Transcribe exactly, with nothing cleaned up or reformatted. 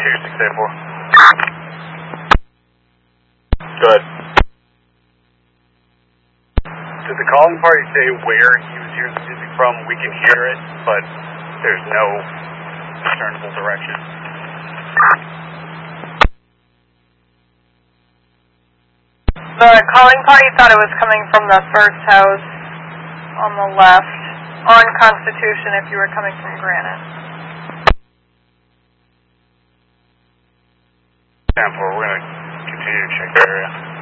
two six eight four. Good. Did the calling party say where he was hearing the music from? We can hear it, but there's no discernible direction. The calling party thought it was coming from the first house on the left, on Constitution if you were coming from Granite. ten four, we're going to continue to check the area.